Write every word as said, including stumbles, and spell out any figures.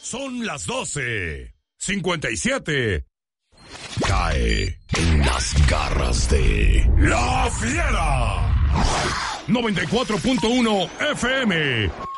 Son las doce cincuenta y siete. Cae en las garras de La Fiera. noventa y cuatro punto uno F M.